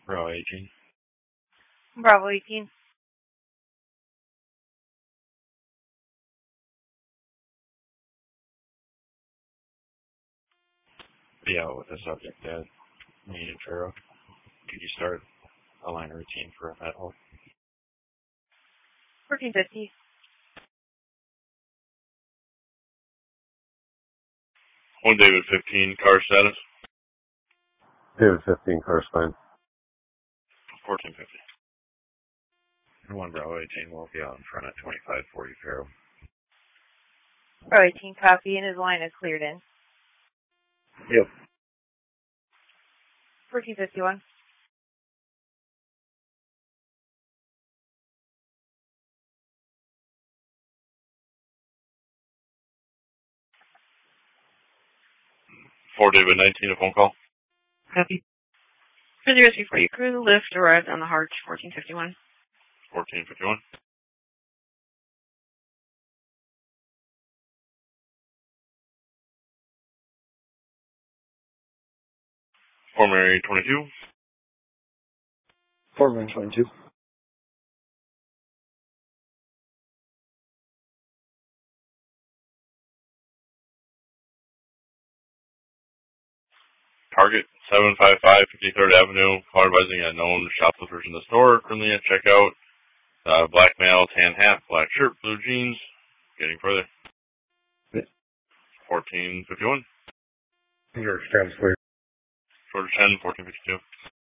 Bravo 18. Bravo 18. Yeah, with the subject that needed Pharaoh. Could you start a line routine for a metal? 1450. One David 15, car status. David 15, car spine. 1450. And 1 Bravo 18 will be out in front at 2540 Pharaoh. Bravo 18 copy, and his line is cleared in. Yep. 1451. Four David 19, a phone call. Copy. For the rescue for you, crew, the lift arrived on the Harch, 1451. 1451. Fort Mary 22. Fort Mary 22. Target 755 53rd Avenue. Call advising a known shoplifters in the store. Currently at checkout. Black male, tan hat, black shirt, blue jeans. Getting further. Yeah. 1451. George 10's clear. George 10, 1452.